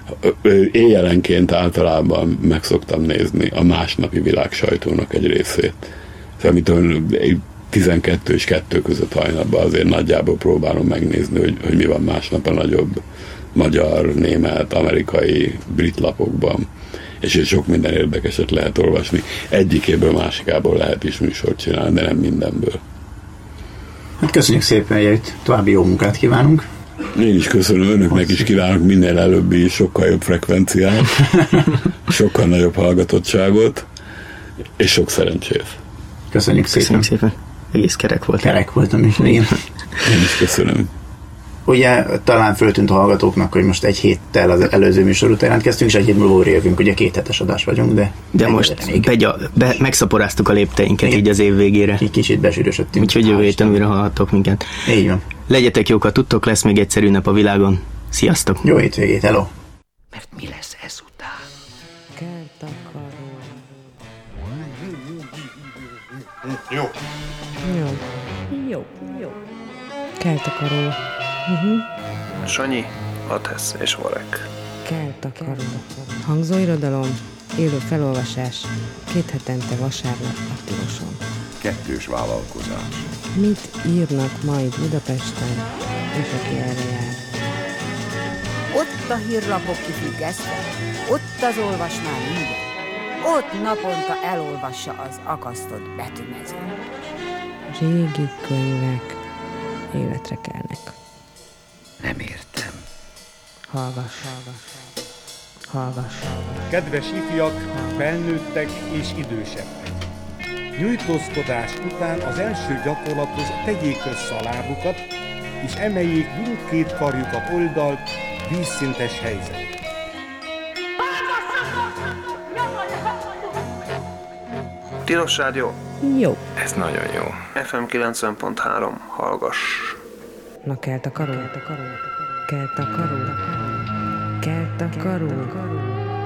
éjjelenként általában meg szoktam nézni a másnapi világ sajtónak egy részét. Amitől 12 és 2 között hajnalban azért nagyjából próbálom megnézni, hogy mi van másnap a nagyobb magyar, német, amerikai, brit lapokban. És sok minden érdekeset lehet olvasni. Egyikéből, másikából lehet is műsort csinálni, de nem mindenből. Hát köszönjük szépen, hogy további jó munkát kívánunk. Én is köszönöm, önöknek is kívánok minél előbbi sokkal jobb frekvenciát, sokkal nagyobb hallgatottságot, és sok szerencsét. Köszönjük szépen. Egész kerek volt. Kerek voltam is, igen. Én is köszönöm. Ugye talán föltűnt a hallgatóknak, hogy most egy héttel az előző műsor után jelentkeztünk, és egy hét múlva jövünk, ugye 2 hetes adás vagyunk, de most megszaporáztuk a lépteinket, igen, így az év végére. Kicsit besűrösödtünk. Úgyhogy jövő héten újra hallhattok minket. Így van. Legyetek jók, ha tudtok, lesz még egyszerű nap a világon. Sziasztok! Jó hétvégét, hello! Mert mi lesz ezután? Jó. Keltakaró. Sanyi, Atesz és Varek. Keltakaró. Hangzóirodalom, élő felolvasás, 2 hetente vasárnap a Tiloson. 2 vállalkozás. Mit írnak majd Budapesten, és aki erre jár? Ott a hírlapok kifüggesztve, ott az olvasmány minden. Ott naponta elolvassa az akasztott betűmező. Régi könyvek életre kelnek. Nem értem. Hallgass. Kedves ifjak, felnőttek és idősebbek! Nyújtózkodás után az első gyakorlathoz tegyék össze a lábukat, és emeljék mindkét karjukat oldalt, vízszintes helyzetbe. Tilos Rádió. Jó. Ez nagyon jó. FM 90.3, hallgass. Na keltakaró.